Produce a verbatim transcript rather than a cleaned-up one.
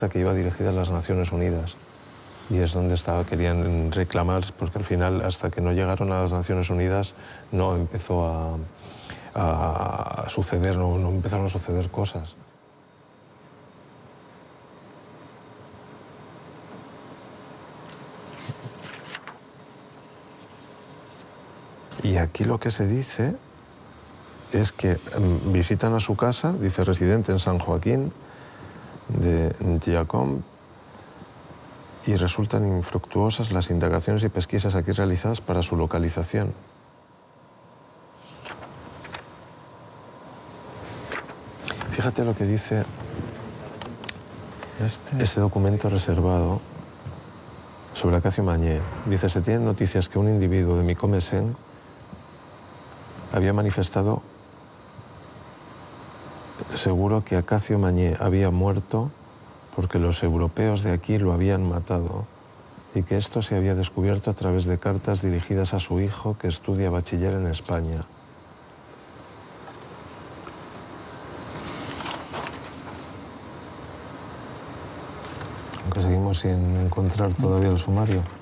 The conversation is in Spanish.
que iba dirigida a las Naciones Unidas. Y es donde estaba, querían reclamar, porque al final, hasta que no llegaron a las Naciones Unidas, no empezó a, a suceder, no, no empezaron a suceder cosas. Y aquí lo que se dice es que um, visitan a su casa, dice residente en San Joaquín de Giacom, y resultan infructuosas las indagaciones y pesquisas aquí realizadas para su localización. Fíjate lo que dice este, este documento reservado sobre Acacio Mañé. Dice, se tienen noticias que un individuo de Micomesen había manifestado seguro que Acacio Mañé había muerto porque los europeos de aquí lo habían matado y que esto se había descubierto a través de cartas dirigidas a su hijo que estudia bachiller en España. Aunque seguimos sin encontrar todavía el sumario.